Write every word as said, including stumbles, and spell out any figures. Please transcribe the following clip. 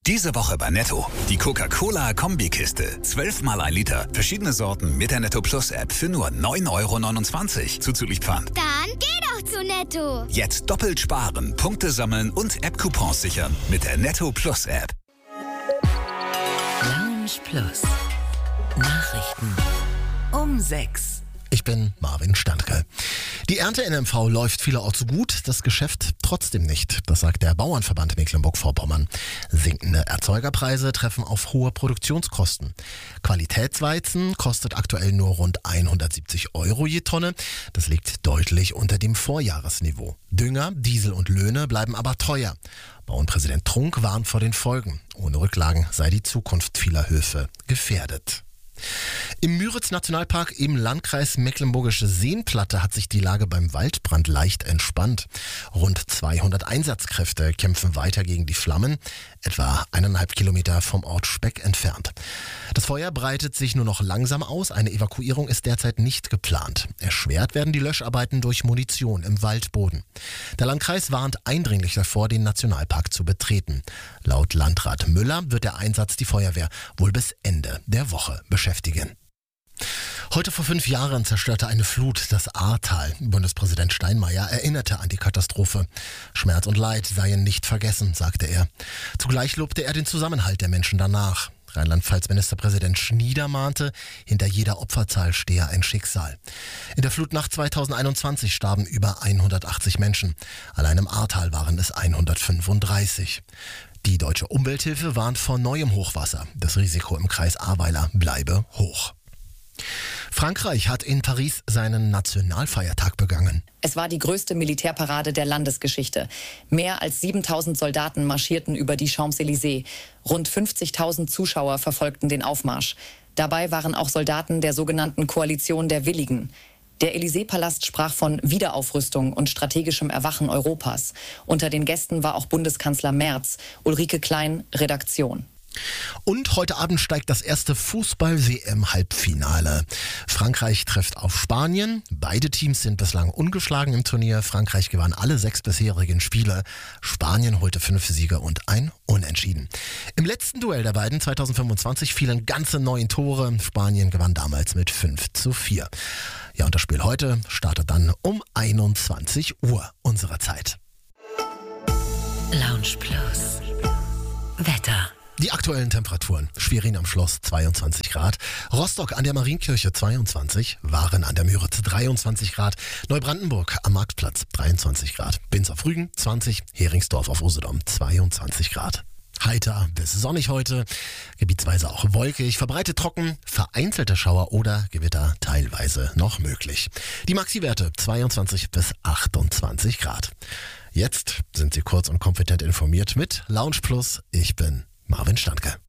Diese Woche bei Netto. Die Coca-Cola-Kombikiste. zwölf mal ein Liter. Verschiedene Sorten mit der Netto Plus App für nur neun Euro neunundzwanzig. Zuzüglich Pfand. Dann geh doch zu Netto. Jetzt doppelt sparen, Punkte sammeln und App-Coupons sichern mit der Netto Plus App. Lounge Plus. Nachrichten um sechs. Ich bin Marvin Standke. Die Ernte in M V läuft vielerorts so gut, das Geschäft trotzdem nicht. Das sagt der Bauernverband Mecklenburg-Vorpommern. Sinkende Erzeugerpreise treffen auf hohe Produktionskosten. Qualitätsweizen kostet aktuell nur rund hundertsiebzig Euro je Tonne. Das liegt deutlich unter dem Vorjahresniveau. Dünger, Diesel und Löhne bleiben aber teuer. Bauernpräsident Trunk warnt vor den Folgen. Ohne Rücklagen sei die Zukunft vieler Höfe gefährdet. Im Müritz-Nationalpark im Landkreis Mecklenburgische Seenplatte hat sich die Lage beim Waldbrand leicht entspannt. Rund zweihundert Einsatzkräfte kämpfen weiter gegen die Flammen, etwa eineinhalb Kilometer vom Ort Speck entfernt. Das Feuer breitet sich nur noch langsam aus, eine Evakuierung ist derzeit nicht geplant. Erschwert werden die Löscharbeiten durch Munition im Waldboden. Der Landkreis warnt eindringlich davor, den Nationalpark zu betreten. Laut Landrat Müller wird der Einsatz die Feuerwehr wohl bis Ende der Woche beschäftigen. Heute vor fünf Jahren zerstörte eine Flut das Ahrtal. Bundespräsident Steinmeier erinnerte an die Katastrophe. Schmerz und Leid seien nicht vergessen, sagte er. Zugleich lobte er den Zusammenhalt der Menschen danach. Rheinland-Pfalz-Ministerpräsident Schnieder mahnte, hinter jeder Opferzahl stehe ein Schicksal. In der Flutnacht zweitausendeinundzwanzig starben über hundertachtzig Menschen. Allein im Ahrtal waren es hundertfünfunddreißig. Die Deutsche Umwelthilfe warnt vor neuem Hochwasser. Das Risiko im Kreis Ahrweiler bleibe hoch. Frankreich hat in Paris seinen Nationalfeiertag begangen. Es war die größte Militärparade der Landesgeschichte. Mehr als siebentausend Soldaten marschierten über die Champs-Élysées. Rund fünfzigtausend Zuschauer verfolgten den Aufmarsch. Dabei waren auch Soldaten der sogenannten Koalition der Willigen. Der Élysée-Palast sprach von Wiederaufrüstung und strategischem Erwachen Europas. Unter den Gästen war auch Bundeskanzler Merz. Ulrike Klein, Redaktion. Und heute Abend steigt das erste Fußball-W M-Halbfinale. Frankreich trifft auf Spanien. Beide Teams sind bislang ungeschlagen im Turnier. Frankreich gewann alle sechs bisherigen Spiele. Spanien holte fünf Siege und ein Unentschieden. Im letzten Duell der beiden zweitausendfünfundzwanzig fielen ganze neun Tore. Spanien gewann damals mit fünf zu vier. Ja, und das Spiel heute startet dann um einundzwanzig Uhr unserer Zeit. Lounge Plus. Wetter. Die aktuellen Temperaturen. Schwerin am Schloss zweiundzwanzig Grad, Rostock an der Marienkirche zweiundzwanzig, Waren an der Müritz dreiundzwanzig Grad, Neubrandenburg am Marktplatz dreiundzwanzig Grad, Binz auf Rügen zwanzig, Heringsdorf auf Usedom zweiundzwanzig Grad. Heiter bis sonnig heute, gebietsweise auch wolkig, verbreitet trocken, vereinzelte Schauer oder Gewitter teilweise noch möglich. Die Maxi-Werte zweiundzwanzig bis achtundzwanzig Grad. Jetzt sind Sie kurz und kompetent informiert mit Lounge Plus. Ich bin Marvin Standke.